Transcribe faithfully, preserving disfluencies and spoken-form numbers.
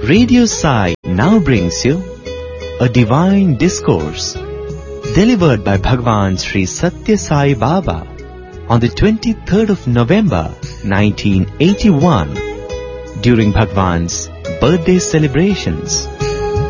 Radio Sai now brings you a divine discourse delivered by Bhagwan Sri Satya Sai Baba on the twenty-third of November nineteen eighty-one during Bhagwan's birthday celebrations.